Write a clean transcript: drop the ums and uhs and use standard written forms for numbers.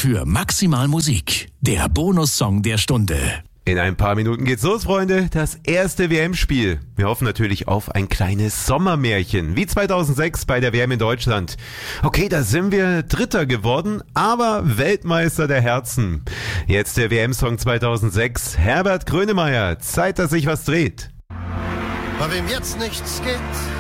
für Maximal Musik, der Bonussong der Stunde. In ein paar Minuten geht's los, Freunde. Das erste WM-Spiel. Wir hoffen natürlich auf ein kleines Sommermärchen, wie 2006 bei der WM in Deutschland. Okay, da sind wir Dritter geworden, aber Weltmeister der Herzen. Jetzt der WM-Song 2006. Herbert Grönemeyer. Zeit, dass sich was dreht. Bei wem jetzt nichts geht,